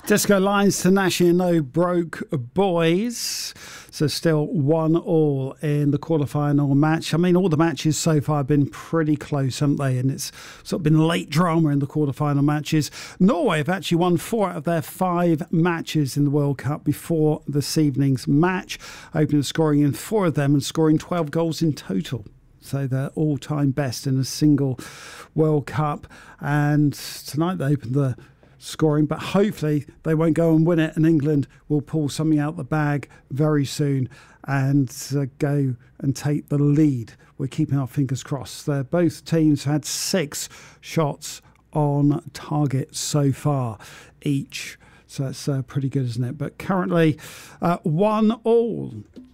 Disco Lines to Nashi and No Broke Boys. So still 1-1 in the quarterfinal match. I mean, all the matches so far have been pretty close, haven't they? And it's sort of been late drama in the quarterfinal matches. Norway have actually won 4 out of their 5 matches in the World Cup before this evening's match, opening scoring in 4 of them and scoring 12 goals in total. So they're all-time best in a single World Cup. And tonight they opened the scoring, but hopefully they won't go and win it, and England will pull something out the bag very soon and go and take the lead. We're keeping our fingers crossed. Both teams had 6 shots on target so far each, so that's pretty good, isn't it? But currently 1-1